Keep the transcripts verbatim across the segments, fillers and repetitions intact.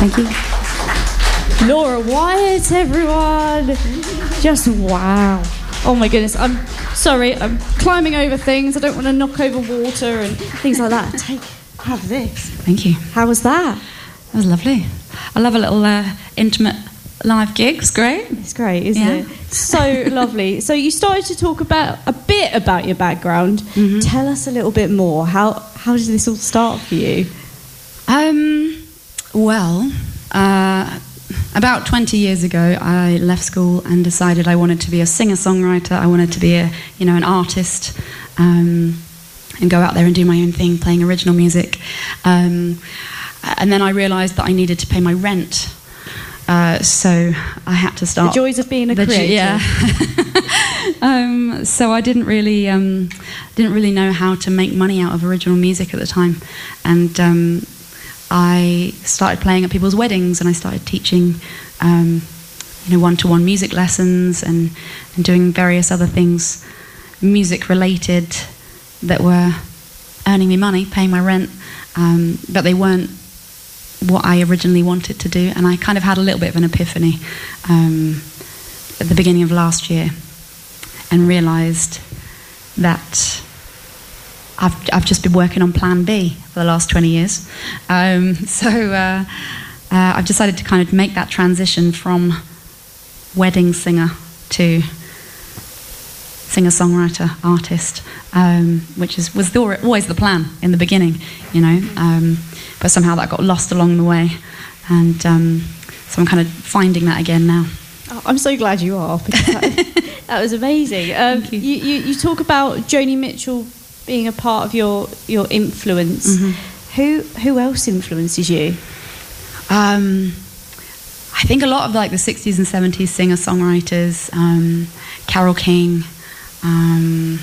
Thank you. Laura Wyatt, everyone. Just wow. Oh my goodness. I'm sorry. I'm climbing over things. I don't want to knock over water and things like that. Take, have this. Thank you. How was that? That was lovely. I love a little uh, intimate live gig. It's great. It's great, isn't Yeah. it? So lovely. So you started to talk about a bit about your background. Mm-hmm. Tell us a little bit more. How how did this all start for you? Um, well, uh, about twenty years ago, I left school and decided I wanted to be a singer-songwriter. I wanted to be a, you know, an artist, um, and go out there and do my own thing, playing original music. Um, and then I realised that I needed to pay my rent. Uh, so I had to start... The joys of being a the, creator. Yeah. um, so I didn't really um, didn't really know how to make money out of original music at the time. And um, I started playing at people's weddings, and I started teaching um, you know, one-to-one music lessons and, and doing various other things music-related that were earning me money, paying my rent, um, but they weren't what I originally wanted to do. And I kind of had a little bit of an epiphany um, at the beginning of last year, and realised that I've I've just been working on Plan B for the last twenty years. Um, so uh, uh, I've decided to kind of make that transition from wedding singer to singer-songwriter, artist, um, which is was the, always the plan in the beginning, you know. Um, but somehow that got lost along the way, and um, so I'm kind of finding that again now. Oh, I'm so glad you are, because that, that was amazing. Um, Thank you. You, you, you talk about Joni Mitchell being a part of your, your influence. Mm-hmm. Who who else influences you? Um, I think a lot of like the sixties and seventies singer-songwriters, um, Carole King. Um,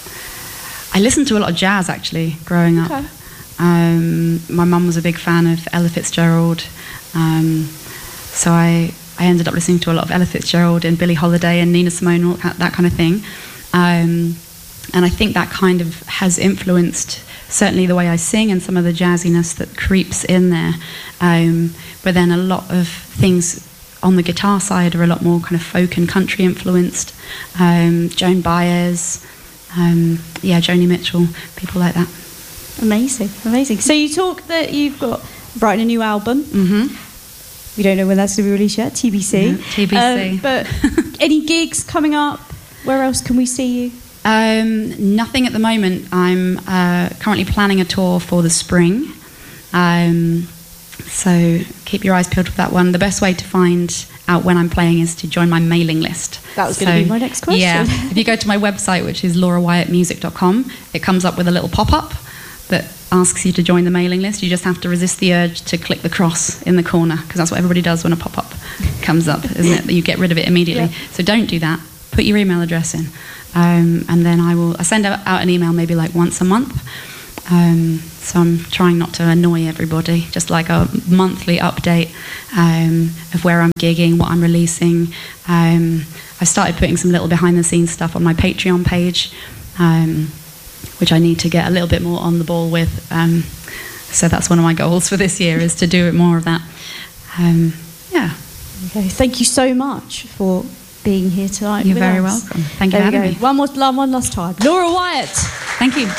I listened to a lot of jazz actually growing up. Okay. Um, my mum was a big fan of Ella Fitzgerald, um, so I, I ended up listening to a lot of Ella Fitzgerald and Billie Holiday and Nina Simone, all that, that kind of thing. Um, and I think that kind of has influenced certainly the way I sing and some of the jazziness that creeps in there. Um, but then a lot of things on the guitar side are a lot more kind of folk and country influenced. Um, Joan Baez, um, yeah, Joni Mitchell, people like that. Amazing, amazing. So you talk that you've got writing a new album. Mm-hmm. We don't know when that's going to be released yet. T B C. Yeah, T B C. Um, but any gigs coming up? Where else can we see you? Um, nothing at the moment. I'm uh, currently planning a tour for the spring. Um, so keep your eyes peeled for that one. The best way to find out when I'm playing is to join my mailing list. That was so, going to be my next question. Yeah. If you go to my website, which is laura wyatt music dot com, it comes up with a little pop-up that asks you to join the mailing list. You just have to resist the urge to click the cross in the corner, because that's what everybody does when a pop-up comes up, isn't it? You get rid of it immediately. Yeah. So don't do that. Put your email address in. Um, and then I will I send out an email maybe like once a month. Um, so I'm trying not to annoy everybody, just like a monthly update um, of where I'm gigging, what I'm releasing. Um, I started putting some little behind-the-scenes stuff on my Patreon page, um, which I need to get a little bit more on the ball with. Um, so that's one of my goals for this year, is to do more of that. Um, yeah. Okay, thank you so much for being here tonight. You're with very us. welcome. Thank you There for we having go. me. One more, one last time. Laura Wyatt. Thank you.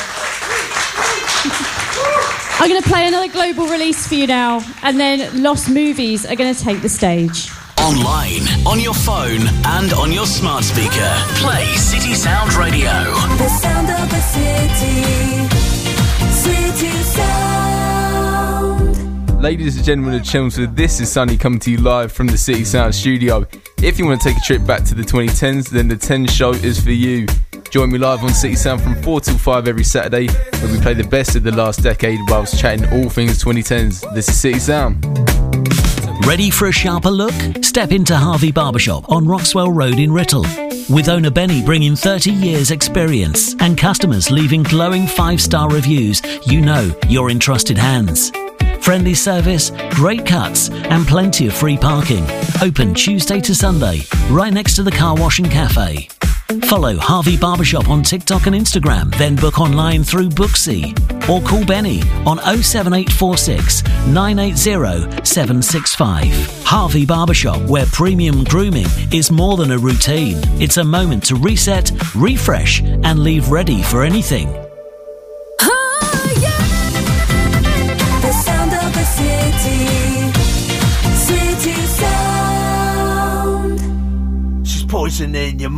I'm going to play another global release for you now, and then Lost Movies are going to take the stage. Online, on your phone, and on your smart speaker. Play City Sound Radio. The sound of the city. City Sound. Ladies and gentlemen of Chelmsford, this is Sunny coming to you live from the City Sound studio. If you want to take a trip back to the twenty tens, then the ten show is for you. Join me live on City Sound from four till five every Saturday, where we play the best of the last decade whilst chatting all things twenty tens. This is City Sound. Ready for a sharper look? Step into Harvey Barbershop on Roxwell Road in Writtle. With owner Benny bringing thirty years experience and customers leaving glowing five-star reviews, you know you're in trusted hands. Friendly service, great cuts and plenty of free parking. Open Tuesday to Sunday, right next to the car wash and cafe. Follow Harvey Barbershop on TikTok and Instagram, then book online through Booksy. Or call Benny on oh seven eight four six, nine eight zero, seven six five. Harvey Barbershop, where premium grooming is more than a routine. It's a moment to reset, refresh, and leave ready for anything. Oh, yeah. The sound of the city. City sound. She's poisoning your mind.